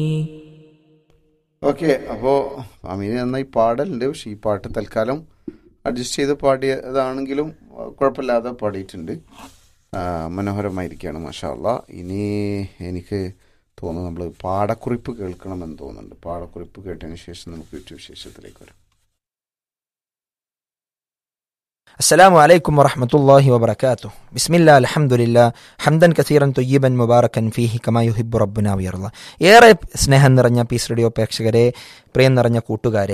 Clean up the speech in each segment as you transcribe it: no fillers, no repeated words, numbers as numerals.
Okay, അപ്പോൾ അമീന് നന്നായി പാടലുണ്ട്. പക്ഷെ ഈ പാട്ട് തൽക്കാലം അഡ്ജസ്റ്റ് ചെയ്ത് പാടിയതാണെങ്കിലും കുഴപ്പമില്ലാതെ പാടിയിട്ടുണ്ട്. മനോഹരമായിരിക്കുകയാണ്, മാഷാ അല്ലാ. ഇനി എനിക്ക് തോന്നുന്നു നമ്മൾ പാടക്കുറിപ്പ് കേൾക്കണമെന്ന് തോന്നുന്നുണ്ട്. പാടക്കുറിപ്പ് കേട്ടതിന് ശേഷം നമുക്ക് വിശേഷത്തിലേക്ക് വരാം. السلام عليكم ورحمة الله وبركاته. بسم الله الحمد لله حمدا كثيرا طيبا مباركا فيه كما يحب ربنا ويرضى. ഏറെ സ്നേഹം നിറഞ്ഞ പീസ് റേഡിയോ പ്രേക്ഷകരെ, പ്രിയം നിറഞ്ഞ കൂട്ടുകാരെ,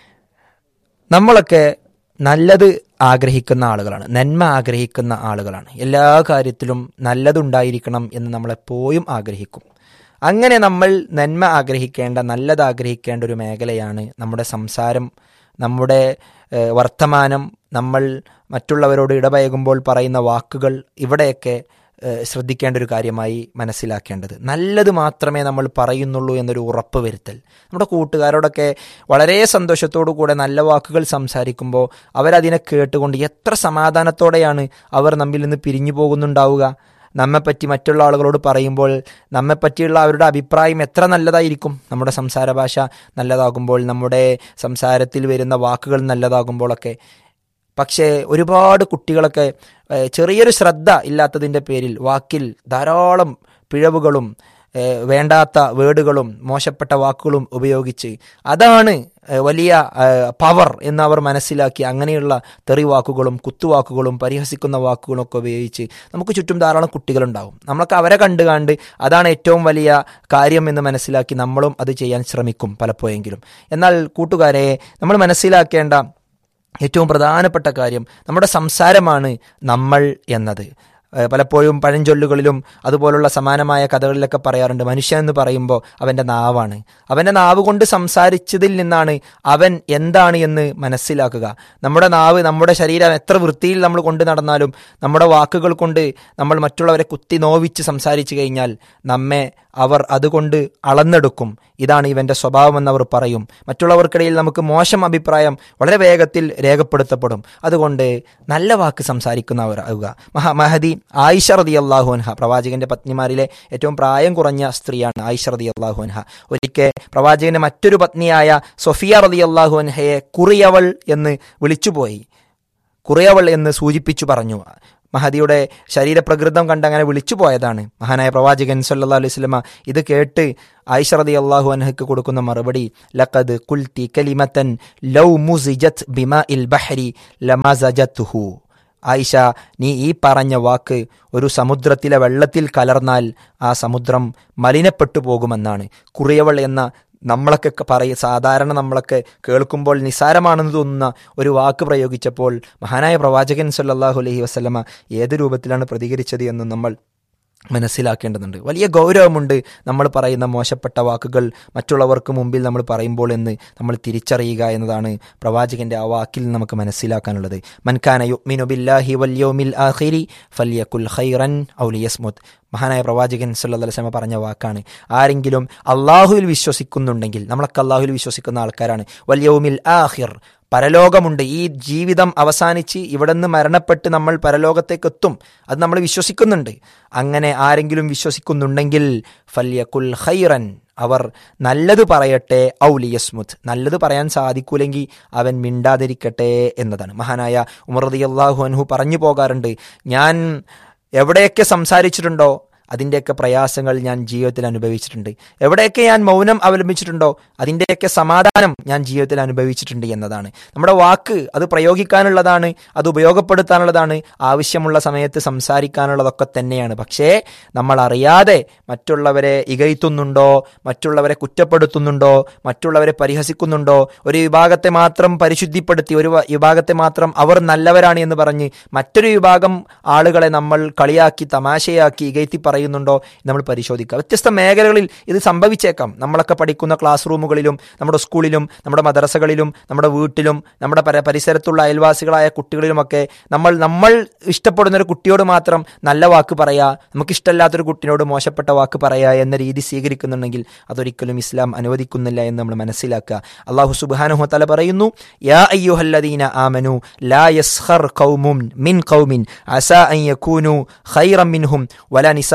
നമ്മളൊക്കെ നല്ലത് ആഗ്രഹിക്കുന്ന ആളുകളാണ്, നന്മ ആഗ്രഹിക്കുന്ന ആളുകളാണ്. എല്ലാ കാര്യത്തിലും നല്ലതുണ്ടായിരിക്കണം എന്ന് നമ്മളെപ്പോഴും ആഗ്രഹിക്കും. അങ്ങനെ നമ്മൾ നന്മ ആഗ്രഹിക്കേണ്ട, നല്ലത് ആഗ്രഹിക്കേണ്ട ഒരു മേഖലയാണ് നമ്മുടെ സംസാരം, നമ്മുടെ വർത്തമാനം, നമ്മൾ മറ്റുള്ളവരോട് ഇടപഴകുമ്പോൾ പറയുന്ന വാക്കുകൾ. ഇവിടെയൊക്കെ ശ്രദ്ധിക്കേണ്ട ഒരു കാര്യമായി മനസ്സിലാക്കേണ്ടത്, നല്ലത് മാത്രമേ നമ്മൾ പറയുന്നുള്ളൂ എന്നൊരു ഉറപ്പ് വരുത്തൽ. നമ്മുടെ കൂട്ടുകാരോടൊക്കെ വളരെ സന്തോഷത്തോടു കൂടെ നല്ല വാക്കുകൾ സംസാരിക്കുമ്പോൾ അവരതിനെ കേട്ടുകൊണ്ട് എത്ര സമാധാനത്തോടെയാണ് അവർ നമ്മിൽ നിന്ന് പിരിഞ്ഞു പോകുന്നുണ്ടാവുക. നമ്മെപ്പറ്റി മറ്റുള്ള ആളുകളോട് പറയുമ്പോൾ നമ്മെപ്പറ്റിയുള്ള അവരുടെ അഭിപ്രായം എത്ര നല്ലതായിരിക്കും. നമ്മുടെ സംസാര ഭാഷ നല്ലതാകുമ്പോൾ, നമ്മുടെ സംസാരത്തിൽ വരുന്ന വാക്കുകൾ നല്ലതാകുമ്പോഴൊക്കെ. പക്ഷേ ഒരുപാട് കുട്ടികളൊക്കെ ചെറിയൊരു ശ്രദ്ധ ഇല്ലാത്തതിൻ്റെ പേരിൽ വാക്കിൽ ധാരാളം പിഴവുകളും വേണ്ടാത്ത വേർഡുകളും മോശപ്പെട്ട വാക്കുകളും ഉപയോഗിച്ച് അതാണ് വലിയ പവർ എന്ന് അവർ മനസ്സിലാക്കി അങ്ങനെയുള്ള തെറിവാക്കുകളും കുത്തുവാക്കുകളും പരിഹസിക്കുന്ന വാക്കുകളും ഒക്കെ ഉപയോഗിച്ച് നമുക്ക് ചുറ്റും ധാരാളം കുട്ടികളുണ്ടാവും. നമ്മളൊക്കെ അവരെ കണ്ട് അതാണ് ഏറ്റവും വലിയ കാര്യം എന്ന് മനസ്സിലാക്കി നമ്മളും അത് ചെയ്യാൻ ശ്രമിക്കും പലപ്പോഴെങ്കിലും. എന്നാൽ കൂട്ടുകാരെ, നമ്മൾ മനസ്സിലാക്കേണ്ട ഏറ്റവും പ്രധാനപ്പെട്ട കാര്യം നമ്മുടെ സംസാരമാണ് നമ്മൾ എന്നത്. പലപ്പോഴും പഴഞ്ചൊല്ലുകളിലും അതുപോലുള്ള സമാനമായ കഥകളിലൊക്കെ പറയാറുണ്ട്, മനുഷ്യൻ എന്ന് പറയുമ്പോൾ അവൻ്റെ നാവാണ്. അവൻ്റെ നാവ് കൊണ്ട് സംസാരിച്ചതിൽ നിന്നാണ് അവൻ എന്താണ് എന്ന് മനസ്സിലാക്കുക. നമ്മുടെ നാവ്, നമ്മുടെ ശരീരം എത്ര വൃത്തിയിൽ നമ്മൾ കൊണ്ട് നടന്നാലും നമ്മുടെ വാക്കുകൾ കൊണ്ട് നമ്മൾ മറ്റുള്ളവരെ കുത്തി നോവിച്ച് സംസാരിച്ചു കഴിഞ്ഞാൽ നമ്മെ അവർ അതുകൊണ്ട് അളന്നെടുക്കും. ഇതാണ് ഇവൻ്റെ സ്വഭാവമെന്ന് അവർ പറയും. മറ്റുള്ളവർക്കിടയിൽ നമുക്ക് മോശം അഭിപ്രായം വളരെ വേഗത്തിൽ രേഖപ്പെടുത്തപ്പെടും. അതുകൊണ്ട് നല്ല വാക്ക് സംസാരിക്കുന്നവരാകുക. മഹദി ആയിഷ റളിയല്ലാഹു അൻഹ, പ്രവാചകന്റെ പത്നിമാരിലെ ഏറ്റവും പ്രായം കുറഞ്ഞ സ്ത്രീയാണ് ആയിഷ റളിയല്ലാഹു അൻഹ. ഒരിക്കൽ പ്രവാചകന്റെ മറ്റൊരു പത്നിയായ സൊഫിയ റളിയല്ലാഹു അൻഹയെ കുറിയവൾ എന്ന് വിളിച്ചുപോയി. കുറിയവൾ എന്ന് സൂചിപ്പിച്ചു പറഞ്ഞു. മഹദിയുടെ ശരീരപ്രകൃതം കണ്ട് അങ്ങനെ വിളിച്ചു പോയതാണ്. മഹാനായ പ്രവാചകൻ സല്ലല്ലാഹു അലൈഹി വസല്ലമ ഇത് കേട്ട് ആയിഷ റളിയല്ലാഹു അൻഹയ്ക്ക് കൊടുക്കുന്ന മറുപടി, ലഖദ് ഖുൽതി കലിമതൻ ലൗ മുസിജത് ബിമാഇൽ ബഹരി ലമസജതുഹു. ആയിഷ, നീ ഈ പറഞ്ഞ വാക്ക് ഒരു സമുദ്രത്തിലെ വെള്ളത്തിൽ കലർന്നാൽ ആ സമുദ്രം മലിനപ്പെട്ടു പോകുമെന്നാണ്. കുറിയവൾ എന്ന നമ്മളൊക്കെ സാധാരണ നമ്മളൊക്കെ കേൾക്കുമ്പോൾ നിസ്സാരമാണെന്ന് തോന്നുന്ന ഒരു വാക്ക് പ്രയോഗിച്ചപ്പോൾ മഹാനായ പ്രവാചകൻ സല്ലല്ലാഹു അലൈഹി വസല്ലമ ഏത് രൂപത്തിലാണ് പ്രതികരിച്ചത് എന്ന് നമ്മൾ മനസ്സിലാക്കേണ്ടതുണ്ട്. വലിയ ഗൗരവമുണ്ട് നമ്മൾ പറയുന്ന മോശപ്പെട്ട വാക്കുകൾ മറ്റുള്ളവർക്ക് മുമ്പിൽ നമ്മൾ പറയുമ്പോൾ എന്ന് നമ്മൾ തിരിച്ചറിയുക എന്നതാണ് പ്രവാചകന്റെ ആ വാക്കിൽ നമുക്ക് മനസ്സിലാക്കാനുള്ളത്. മൻ കാന യുഅ്മിനു ബില്ലാഹി വൽ യൗമിൽ ആഖിരി ഫൽയകുൽ ഖൈറൻ ഔ ലിയസ്മുത്. മഹാനായ പ്രവാചകൻ സല്ലല്ലാഹു അലൈഹി വസല്ലം പറഞ്ഞ വാക്കാണ്. ആരെങ്കിലും അള്ളാഹുവിൽ വിശ്വസിക്കുന്നുണ്ടെങ്കിൽ, നമ്മളൊക്കെ അള്ളാഹുവിൽ വിശ്വസിക്കുന്ന ആൾക്കാരാണ്, വൽ യൗമിൽ ആഖിർ, പരലോകമുണ്ട്, ഈ ജീവിതം അവസാനിച്ച് ഇവിടെ നിന്ന് മരണപ്പെട്ട് നമ്മൾ പരലോകത്തേക്ക് എത്തും, അത് നമ്മൾ വിശ്വസിക്കുന്നുണ്ട്. അങ്ങനെ ആരെങ്കിലും വിശ്വസിക്കുന്നുണ്ടെങ്കിൽ ഫൽയകുൽ ഖൈറൻ, അവർ നല്ലത് പറയട്ടെ, ഔ ലിയസ്മുത്, നല്ലത് പറയാൻ സാധിക്കൂലെങ്കിൽ അവൻ മിണ്ടാതിരിക്കട്ടെ എന്നതാണ്. മഹാനായ ഉമർ റളിയല്ലാഹു അൻഹു പറഞ്ഞു പോകാറുണ്ട്, ഞാൻ എവിടെയൊക്കെ സംസാരിച്ചിട്ടുണ്ടോ അതിൻ്റെയൊക്കെ പ്രയാസങ്ങൾ ഞാൻ ജീവിതത്തിൽ അനുഭവിച്ചിട്ടുണ്ട്, എവിടെയൊക്കെ ഞാൻ മൗനം അവലംബിച്ചിട്ടുണ്ടോ അതിൻ്റെയൊക്കെ സമാധാനം ഞാൻ ജീവിതത്തിൽ അനുഭവിച്ചിട്ടുണ്ട് എന്നതാണ്. നമ്മുടെ വാക്ക് അത് പ്രയോഗിക്കാനുള്ളതാണ്, അത് ഉപയോഗപ്പെടുത്താനുള്ളതാണ്, ആവശ്യമുള്ള സമയത്ത് സംസാരിക്കാനുള്ളതൊക്കെ തന്നെയാണ്. പക്ഷേ നമ്മൾ അറിയാതെ മറ്റുള്ളവരെ ഇകഴ്ത്തുന്നുണ്ടോ, മറ്റുള്ളവരെ കുറ്റപ്പെടുത്തുന്നുണ്ടോ, മറ്റുള്ളവരെ പരിഹസിക്കുന്നുണ്ടോ, ഒരു വിഭാഗത്തെ മാത്രം പരിശുദ്ധിപ്പെടുത്തി ഒരു വിഭാഗത്തെ മാത്രം അവർ നല്ലവരാണ് എന്ന് പറഞ്ഞ് മറ്റൊരു വിഭാഗം ആളുകളെ നമ്മൾ കളിയാക്കി തമാശയാക്കി ഇകഴ്ത്തി പറയുന്നുണ്ടോ നമ്മൾ പരിശോധിക്കുക. വ്യത്യസ്ത മേഖലകളിൽ ഇത് സംഭവിച്ചേക്കാം. നമ്മളൊക്കെ പഠിക്കുന്ന ക്ലാസ് റൂമുകളിലും നമ്മുടെ സ്കൂളിലും നമ്മുടെ മദ്രസകളിലും നമ്മുടെ വീട്ടിലും നമ്മുടെ പരിസരത്തുള്ള അയൽവാസികളായ കുട്ടികളിലുമൊക്കെ നമ്മൾ ഇഷ്ടപ്പെടുന്ന ഒരു കുട്ടിയോട് മാത്രം നല്ല വാക്ക് പറയുക, നമുക്കിഷ്ടമില്ലാത്തൊരു കുട്ടിയോട് മോശപ്പെട്ട വാക്ക് പറയുക എന്ന രീതി സ്വീകരിക്കുന്നുണ്ടെങ്കിൽ അതൊരിക്കലും ഇസ്ലാം അനുവദിക്കുന്നില്ല എന്ന് നമ്മൾ മനസ്സിലാക്കുക. അല്ലാഹു സുബ്ഹാനഹു വ തആല പറയുന്നു, യാ അയ്യുഹല്ലദീന ആമനു ലാ യസ്ഖർ ഖൗമുൻ മിൻ ഖൗമിൻ അസാ അൻ യകൂനു ഖൈറൻ മിൻഹും വലാ നിസാഉൻ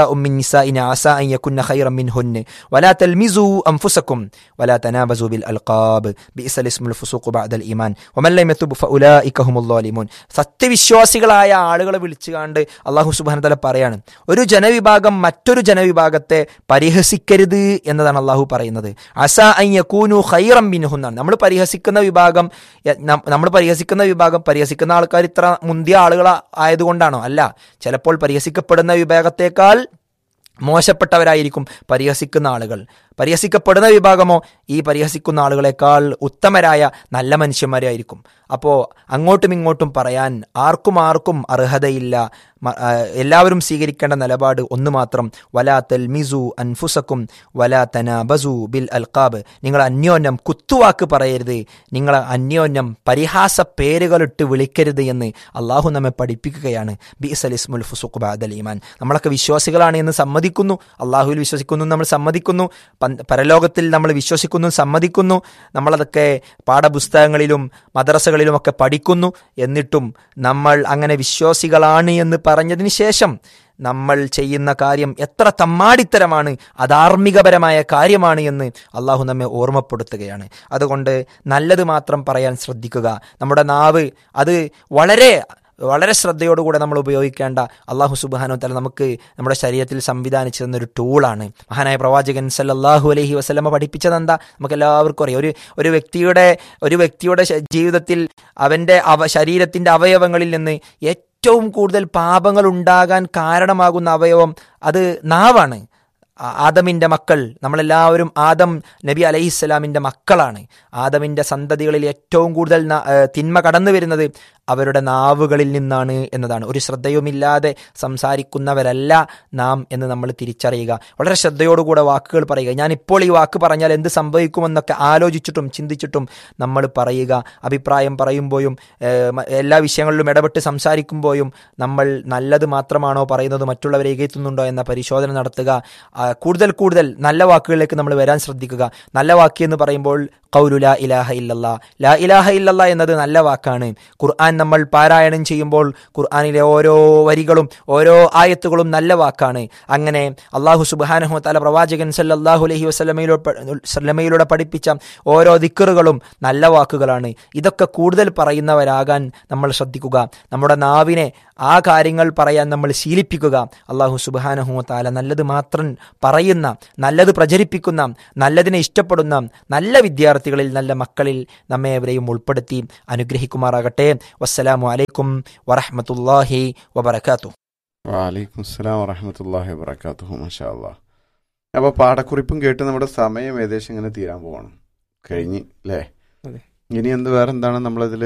നിസാഉം മിൻ നിസാഇൻ അസാ അൻ യകുന്ന ഖൈറൻ മിൻഹുന്ന വലാ തൽമിസു അൻഫുസകും വലാ തനാബസു ബിൽ അൽഖാബ് ബിഇസൽ ഇസ്മുൽ ഫുസൂഖു ബഅദൽ ഈമാൻ വമൻ ലം യതുബ് ഫഉലൈക ഹുമുൽ ളാലിമൂൻ. സത്യവിശ്വാസികളായ ആളുകളെ വിളിച്ചുകൊണ്ട് അല്ലാഹു സുബ്ഹാനഹു വ തആല പറയാണ്, ഒരു ജനവിഭാഗം മറ്റൊരു ജനവിഭാഗത്തെ പരിഹസിക്കരുത് എന്നതാണ് അല്ലാഹു പറയുന്നത്. അസാ അൻ യകൂനു ഖൈറൻ മിൻഹുന്ന, നമ്മൾ പരിഹസിക്കുന്ന വിഭാഗം പരിഹസിക്കുന്ന ആൾക്കാർ ഇത്ര മുന്തിയ ആളുകൾ ആയതുകൊണ്ടാണോ? അല്ല, ചിലപ്പോൾ പരിഹസിക്കപ്പെടുന്ന വിഭാഗത്തേക്കാൾ മോശപ്പെട്ടവരായിരിക്കും പരിഹസിക്കുന്ന ആളുകൾ. പരിഹസിക്കപ്പെടുന്ന വിഭാഗമോ ഈ പരിഹസിക്കുന്ന ആളുകളെക്കാൾ ഉത്തമരായ നല്ല മനുഷ്യന്മാരായിരിക്കും. അപ്പോൾ അങ്ങോട്ടും ഇങ്ങോട്ടും പറയാൻ ആർക്കും അർഹതയില്ല. എല്ലാവരും സ്വീകരിക്കേണ്ട നിലപാട് ഒന്ന് മാത്രം, വലാ തൽമിസു അൻഫുസക്കും വലാ തനാബസു ബിൽ അൽഖാബ്. നിങ്ങൾ അന്യോന്യം കുത്തുവാക്ക് പറയരുത്, നിങ്ങൾ അന്യോന്യം പരിഹാസ പേരുകളിട്ട് വിളിക്കരുത് എന്ന് അള്ളാഹു നമ്മെ പഠിപ്പിക്കുകയാണ്. ബിഇസൽ ഇസ്മുൽ ഫുസൂഖു ബഅദൽ ഈമാൻ. നമ്മളൊക്കെ വിശ്വാസികളാണ് എന്ന് സമ്മതിക്കുന്നു, അള്ളാഹുവിൽ വിശ്വസിക്കുന്നു നമ്മൾ സമ്മതിക്കുന്നു, പരലോകത്തിൽ നമ്മൾ വിശ്വസിക്കുന്നു സമ്മതിക്കുന്നു, നമ്മളതൊക്കെ പാഠപുസ്തകങ്ങളിലും മദ്രസകളിലുമൊക്കെ പഠിക്കുന്നു. എന്നിട്ടും നമ്മൾ അങ്ങനെ വിശ്വാസികളാണ് എന്ന് പറഞ്ഞതിന് ശേഷം നമ്മൾ ചെയ്യുന്ന കാര്യം എത്ര തമ്മാടിത്തരമാണ്, അധാർമികപരമായ കാര്യമാണ് എന്ന് അള്ളാഹു നമ്മെ ഓർമ്മപ്പെടുത്തുകയാണ്. അതുകൊണ്ട് നല്ലത് മാത്രം പറയാൻ ശ്രദ്ധിക്കുക. നമ്മുടെ നാവ് അത് വളരെ ശ്രദ്ധയോടുകൂടെ നമ്മൾ ഉപയോഗിക്കേണ്ട അള്ളാഹു സുബ്ഹാനഹു വ തആല നമുക്ക് നമ്മുടെ ശരീരത്തിൽ സംവിധാനിച്ചു തന്നൊരു ടൂളാണ്. മഹാനായ പ്രവാചകൻ സല്ലല്ലാഹു അലൈഹി വസല്ലമ പഠിപ്പിച്ചത് എന്താ? നമുക്ക് എല്ലാവർക്കും അറിയാം. ഒരു വ്യക്തിയുടെ ജീവിതത്തിൽ അവൻ്റെ ശരീരത്തിൻ്റെ അവയവങ്ങളിൽ നിന്ന് ഏറ്റവും കൂടുതൽ പാപങ്ങൾ ഉണ്ടാകാൻ കാരണമാകുന്ന അവയവം അത് നാവാണ്. ആദമിൻ്റെ മക്കൾ, നമ്മളെല്ലാവരും ആദം നബി അലൈഹിസ്സലാമിൻ്റെ മക്കളാണ്. ആദമിൻ്റെ സന്തതികളിൽ ഏറ്റവും കൂടുതൽ തിന്മ കടന്നു വരുന്നത് അവരുടെ നാവുകളിൽ നിന്നാണ് എന്നതാണ്. ഒരു ശ്രദ്ധയുമില്ലാതെ സംസാരിക്കുന്നവരല്ല നാം എന്ന് നമ്മൾ തിരിച്ചറിയുക. വളരെ ശ്രദ്ധയോടുകൂടെ വാക്കുകൾ പറയുക. ഞാനിപ്പോൾ ഈ വാക്ക് പറഞ്ഞാൽ എന്ത് സംഭവിക്കുമെന്നൊക്കെ ആലോചിച്ചിട്ടും ചിന്തിച്ചിട്ടും നമ്മൾ പറയുക. അഭിപ്രായം പറയുമ്പോഴും എല്ലാ വിഷയങ്ങളിലും ഇടപെട്ട് സംസാരിക്കുമ്പോഴും നമ്മൾ നല്ലത് മാത്രമാണോ പറയുന്നത്, മറ്റുള്ളവരെ ഏകെത്തുന്നുണ്ടോ എന്ന പരിശോധന നടത്തുക. കൂടുതൽ നല്ല വാക്കുകളിലേക്ക് നമ്മൾ വരാൻ ശ്രദ്ധിക്കുക. നല്ല വാക്ക് എന്ന് പറയുമ്പോൾ ഖൗലു ലാ ഇലാഹ ഇല്ലല്ലാ, ലാ ഇലാഹ ഇല്ലല്ലാ എന്നത് നല്ല വാക്കാണ്. ഖുർആൻ നമ്മൾ പാരായണം ചെയ്യുമ്പോൾ ഖുർആനിലെ ഓരോ വരികളും ഓരോ ആയത്തുകളും നല്ല വാക്കാണ്. അങ്ങനെ അല്ലാഹു സുബ്ഹാനഹു വ തആല പ്രവാചകൻ സല്ലല്ലാഹു അലൈഹി വസല്ലമയിലൂടെ പഠിപ്പിച്ച ഓരോ ദിക്റുകളും നല്ല വാക്കുകളാണ്. ഇതൊക്കെ കൂടുതൽ പറയുന്നവരാകാൻ നമ്മൾ ശ്രദ്ധിക്കുക. നമ്മുടെ നാവിനെ ആ കാര്യങ്ങൾ പറയാൻ നമ്മൾ ശീലിപ്പിക്കുക. അല്ലാഹു സുബ്ഹാനഹു വ തആല നല്ലത് മാത്രം പറയുന്ന, നല്ലത് പ്രചരിപ്പിക്കുന്ന, നല്ലതിനെ ഇഷ്ടപ്പെടുന്ന നല്ല വിദ്യാർത്ഥികളിൽ, നല്ല മക്കളിൽ നമ്മെ എവരെയും ഉൾപ്പെടുത്തി അനുഗ്രഹിക്കുമാറാകട്ടെ. വസ്സലാമു അലൈക്കും വറഹ്മത്തുള്ളാഹി വബറകാതുഹു. വഅലൈക്കും അസ്സലാം വറഹ്മത്തുള്ളാഹി വബറകാതുഹു. മാഷാ അല്ലാഹ്. അപ്പോൾ പാഠക്കുറിപ്പും കേട്ട് നമ്മുടെ സമയം ഏകദേശം ഇങ്ങനെ തീരാൻ പോവാണ്. കഴിഞ്ഞ് അല്ലേ? ഇനി വേറെ എന്താണ് നമ്മളതിൽ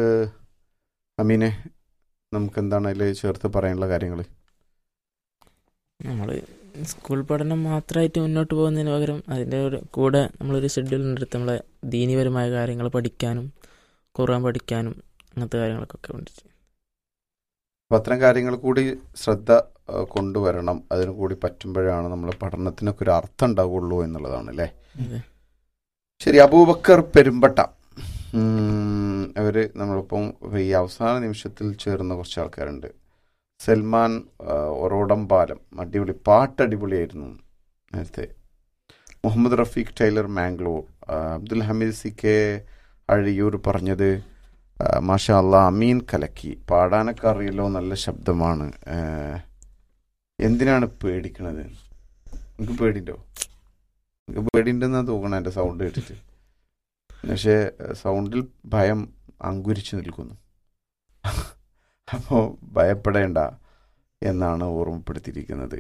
അമീനെ നമുക്ക് എന്താണ് അതിൽ ചേർത്ത് പറയാനുള്ള കാര്യങ്ങൾ? നമ്മൾ സ്കൂൾ പഠനം മാത്രമായിട്ട് മുന്നോട്ട് പോകുന്നതിന് പകരം അതിൻ്റെ കൂടെ നമ്മളൊരു ഷെഡ്യൂളിനെടുത്ത് നമ്മളെ ദീനീപരമായ കാര്യങ്ങൾ പഠിക്കാനും ഖുർആൻ പഠിക്കാനും അങ്ങനത്തെ കാര്യങ്ങളൊക്കെ വേണ്ടിയിട്ട് അപ്പം അത്തരം കാര്യങ്ങൾ കൂടി ശ്രദ്ധ കൊണ്ടുവരണം. അതിന് കൂടി പറ്റുമ്പോഴാണ് നമ്മൾ പഠനത്തിനൊക്കെ ഒരു അർത്ഥം ഉണ്ടാവുള്ളൂ എന്നുള്ളതാണ് അല്ലേ? ശരി. അബൂബക്കർ പെരുമ്പട്ട അവർ നമ്മളിപ്പം ഈ അവസാന നിമിഷത്തിൽ ചേർന്ന കുറച്ച് ആൾക്കാരുണ്ട്. സൽമാൻ ഒറോടംപാലം, അടിപൊളി പാട്ട്, അടിപൊളിയായിരുന്നു നേരത്തെ. Muhammad Rafeeq Taylor Mangalore, Abdul Hameed C K Azhiyur പറഞ്ഞത് മാഷാ അല്ലാ അമീൻ കലക്കി, പാടാനൊക്കെ അറിയല്ലോ, നല്ല ശബ്ദമാണ്, എന്തിനാണ് പേടിക്കണത്? എനിക്ക് പേടിയുണ്ടോ? എനിക്ക് പേടിയുണ്ടെന്നാണ് തോന്നണം എൻ്റെ സൗണ്ട് കേട്ടിട്ട്. പക്ഷേ സൗണ്ടിൽ ഭയം അങ്കുരിച്ചു നിൽക്കുന്നു. അപ്പോൾ ഭയപ്പെടേണ്ട എന്നാണ് ഓർമ്മപ്പെടുത്തിയിരിക്കുന്നത്.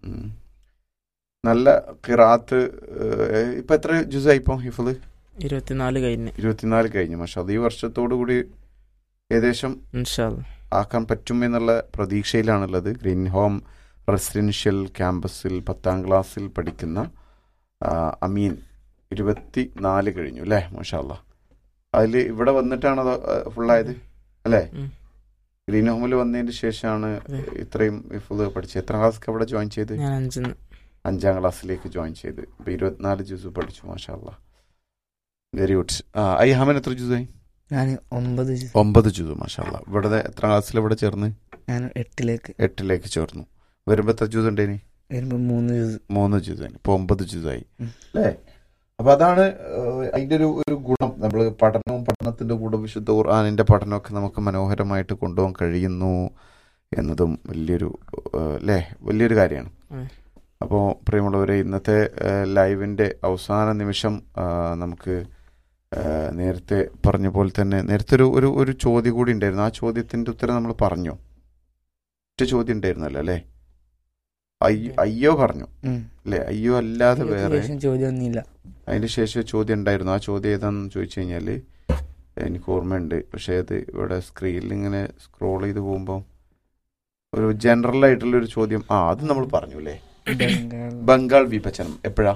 നല്ല ഖിറാത്ത്. ഇപ്പം എത്ര ജുസായി ഇപ്പോൾ ഹിഫ്ള്? 24 കഴിഞ്ഞു. മാഷാ അല്ലാ. ഈ വർഷത്തോടു കൂടി ഏകദേശം ആക്കാൻ പറ്റും എന്നുള്ള പ്രതീക്ഷയിലാണുള്ളത്. ഗ്രീൻ ഹോം റെസിഡൻഷ്യൽ ക്യാമ്പസിൽ 10ാം ക്ലാസ്സിൽ പഠിക്കുന്ന അമീൻ 24 കഴിഞ്ഞു അല്ലേ? മാഷാ അല്ലാ. അതിൽ ഇവിടെ വന്നിട്ടാണ് അത് ഫുള്ളായത് അല്ലേ? ഗ്രീൻ ഹോമിൽ വന്നതിന് ശേഷമാണ് ഇത്രയും ഫുള്ള് പഠിച്ചത്. എത്രാം ക്ലാസ്സിൽ അവിടെ ജോയിൻ ചെയ്ത്? 5ാം ക്ലാസ്സിലേക്ക് ജോയിൻ ചെയ്ത്. ഇപ്പം 24 ജുസ് പഠിച്ചു. മാഷാ അല്ലാ, വെരി ഗുഡ്. ഐഹാമൻ എത്ര ജുസായി? 9 ജുസ്. മാഷാ അല്ലാ. ഇവിടെ എത്രാം ക്ലാസ്സിൽ ഇവിടെ ചേർന്ന്? 8ലേക്ക്. 8ലേക്ക് ചേർന്നു. വരുമ്പോൾ എത്ര ജുസ് ഉണ്ടേനി? വരുമ്പോ 3 ജുസായി, ഇപ്പൊ 9 ജുസായി അല്ലേ? അപ്പൊ അതാണ് അതിന്റെ ഒരു ഗുണം. നമ്മൾ പഠനത്തിന്റെ കൂടെ വിശുദ്ധ ഖുർആനിന്റെ പഠനമൊക്കെ നമുക്ക് മനോഹരമായിട്ട് കൊണ്ടുപോകാൻ കഴിയുന്നു എന്നതും വലിയൊരു കാര്യമാണ്. അപ്പോൾ പ്രിയമുള്ളവരെ, ഇന്നത്തെ ലൈവിന്റെ അവസാന നിമിഷം നമുക്ക് നേരത്തെ പറഞ്ഞ പോലെ തന്നെ നേരത്തെ ഒരു ചോദ്യം കൂടി ഉണ്ടായിരുന്നു. ആ ചോദ്യത്തിന്റെ ഉത്തരം നമ്മൾ പറഞ്ഞു. ഒറ്റ ചോദ്യം ഉണ്ടായിരുന്നല്ലോ അല്ലേ? അയ്യോ പറഞ്ഞു അല്ലേ? അയ്യോ അല്ലാതെ വേറെ ചോദ്യമൊന്നുമില്ല. അതിന് ശേഷം ചോദ്യം ഉണ്ടായിരുന്നു. ആ ചോദ്യം ഏതാണെന്ന് ചോദിച്ചു കഴിഞ്ഞാൽ എനിക്ക് ഓർമ്മയുണ്ട്, പക്ഷേ അത് ഇവിടെ സ്ക്രീനിൽ ഇങ്ങനെ സ്ക്രോൾ ചെയ്ത് പോകുമ്പോൾ ഒരു ജനറൽ ആയിട്ടുള്ളൊരു ചോദ്യം അത് നമ്മൾ പറഞ്ഞു അല്ലേ? ബംഗാൾ വിഭജനം എപ്പോഴാ?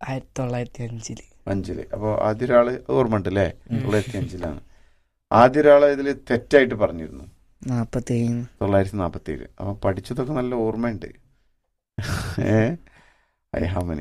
1905. അപ്പോൾ ആദ്യ ഒരാള് ഓർമ്മ ഉണ്ട് അല്ലേ? 1905 ആദ്യ ഒരാള് ഇതിൽ തെറ്റായിട്ട് പറഞ്ഞിരുന്നു 1947. അപ്പൊ പഠിച്ചതൊക്കെ നല്ല ഓർമ്മയുണ്ട്. ഐഹാമനി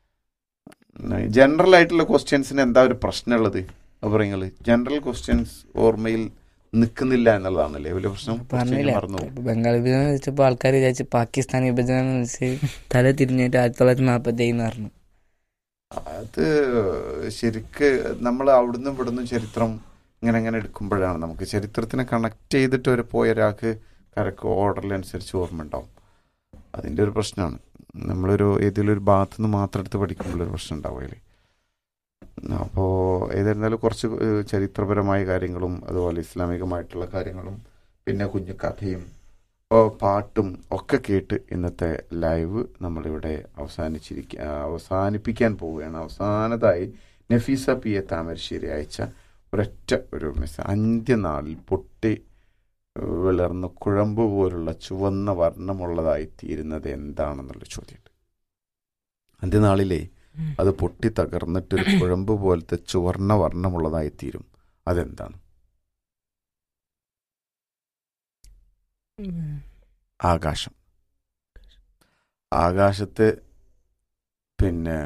ജനറൽ ആയിട്ടുള്ള ക്വസ്റ്റ്യൻസിന് എന്താ ഒരു പ്രശ്നമുള്ളത്? അപ്പോൾ നിങ്ങള് ജനറൽ ക്വസ്റ്റ്യൻസ് ഓർമ്മയിൽ നിൽക്കുന്നില്ല എന്നുള്ളതാണല്ലേ വലിയ പ്രശ്നം. പറഞ്ഞില്ല, ബംഗാൾ വിഭജനം വെച്ചപ്പോ ആൾക്കാർ വിചാരിച്ചു പാകിസ്ഥാൻ വിഭജനം വെച്ച് തല തിരിഞ്ഞിട്ട് 1947 പറഞ്ഞു. അത് ശരിക്ക് നമ്മൾ അവിടുന്ന് ഇവിടുന്ന് ചരിത്രം ഇങ്ങനെ എടുക്കുമ്പോഴാണ് നമുക്ക് ചരിത്രത്തിനെ കണക്ട് ചെയ്തിട്ട് പോയ ഒരാൾക്ക് കറക്റ്റ് ഓർഡറിലനുസരിച്ച് ഓർമ്മ ഉണ്ടാവും. അതിൻ്റെ ഒരു പ്രശ്നമാണ്. നമ്മളൊരു ഏതെങ്കിലും ഒരു ഭാഗത്തു നിന്ന് മാത്രം എടുത്ത് പഠിക്കുമ്പോഴൊരു പ്രശ്നം ഉണ്ടാവും അതിൽ. അപ്പോൾ ഏതായിരുന്നാലും കുറച്ച് ചരിത്രപരമായ കാര്യങ്ങളും അതുപോലെ ഇസ്ലാമികമായിട്ടുള്ള കാര്യങ്ങളും പിന്നെ കുഞ്ഞു കഥയും പാട്ടും ഒക്കെ കേട്ട് ഇന്നത്തെ ലൈവ് നമ്മളിവിടെ അവസാനിപ്പിക്കാൻ പോവുകയാണ്. അവസാനതായി നഫീസ പി എ താമരശ്ശേരി അയച്ച ഒരൊറ്റ ഒരു മെസ്സേജ്. അന്ത്യനാളിൽ പൊട്ടി വിളർന്ന് കുഴമ്പ് പോലുള്ള ചുവന്ന വർണ്ണമുള്ളതായി തീരുന്നത് എന്താണെന്നുള്ള ചോദ്യമുണ്ട്. അന്ത്യനാളിലെ അത് പൊട്ടി തകർന്നിട്ടൊരു കുഴമ്പ് പോലത്തെ ചുവർണ്ണ വർണ്ണമുള്ളതായി തീരും. അതെന്താണ്? ആകാശം. ആകാശത്ത് പിന്നെ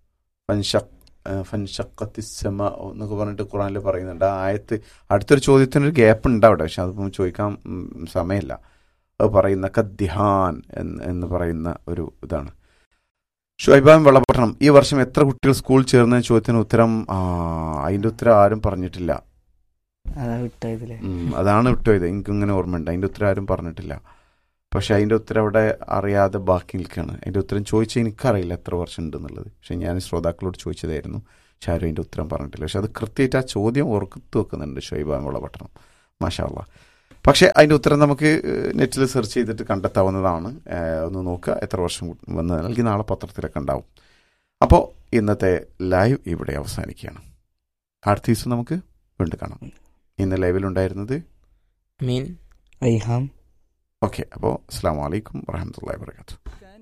ഫൻഷഖത്തിസ്സമ എന്നൊക്കെ പറഞ്ഞിട്ട് ഖുറാനിൽ പറയുന്നുണ്ട്. ആ ആയത്ത് അടുത്തൊരു ചോദ്യത്തിനൊരു ഗ്യാപ്പ് ഉണ്ട് അവിടെ, പക്ഷെ അതിപ്പം ചോദിക്കാൻ സമയമില്ല. അത് പറയുന്ന കദ്ദിഹാൻ എന്ന് പറയുന്ന ഒരു ഇതാണ്. ഷുഹൈബാൻ വെള്ളപട്ടണം, ഈ വർഷം എത്ര കുട്ടികൾ സ്കൂൾ ചേർന്ന ചോദ്യത്തിന് ഉത്തരം അതിൻ്റെ ഉത്തരം ആരും പറഞ്ഞിട്ടില്ല. അതാണ് വിട്ടുപോയത്. എനിക്കിങ്ങനെ ഓർമ്മയുണ്ട്. അതിൻ്റെ ഉത്തരം ആരും പറഞ്ഞിട്ടില്ല. പക്ഷെ അതിൻ്റെ ഉത്തരം അവിടെ അറിയാതെ ബാക്കി നിൽക്കുകയാണ്. അതിൻ്റെ ഉത്തരം ചോദിച്ചാൽ എനിക്കറിയില്ല എത്ര വർഷം ഉണ്ടെന്നുള്ളത്. പക്ഷെ ഞാൻ ശ്രോതാക്കളോട് ചോദിച്ചതായിരുന്നു. പക്ഷെ ആരും അതിൻ്റെ ഉത്തരം പറഞ്ഞിട്ടില്ല. പക്ഷെ അത് കൃത്യമായിട്ട് ആ ചോദ്യം ഓർത്ത് വെക്കുന്നുണ്ട് ഷുഹൈബാൻ വെള്ളപട്ടണം. മാഷാ അല്ലാഹ്. പക്ഷേ അതിൻ്റെ ഉത്തരം നമുക്ക് നെറ്റിൽ സെർച്ച് ചെയ്തിട്ട് കണ്ടെത്താവുന്നതാണ്. ഒന്ന് നോക്കുക എത്ര വർഷം വന്ന് അല്ലെങ്കിൽ നാളെ പത്രത്തിലൊക്കെ ഉണ്ടാവും. അപ്പോൾ ഇന്നത്തെ ലൈവ് ഇവിടെ അവസാനിക്കുകയാണ്. അടുത്ത ദിവസം നമുക്ക് വീണ്ടും കാണാം. ഇന്ന് ലൈവിലുണ്ടായിരുന്നത് മീൻ ഐഹാം. ഓക്കെ, അപ്പോൾ അസ്സലാമു അലൈക്കും വറഹ്മത്തുള്ളാഹി വബറകാതുഹു.